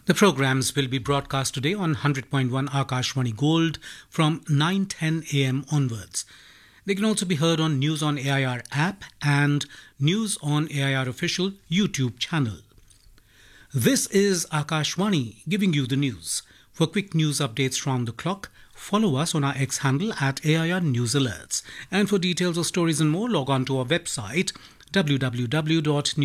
The programs will be broadcast today on 100.1 Akashvani Gold from 9:10 a.m. onwards. They can also be heard on News on AIR app and News on AIR official YouTube channel. This is Akashvani giving you the news. For quick news updates round the clock, follow us on our X handle at AIR News Alerts. And for details of stories and more, log on to our website www.newsair.in.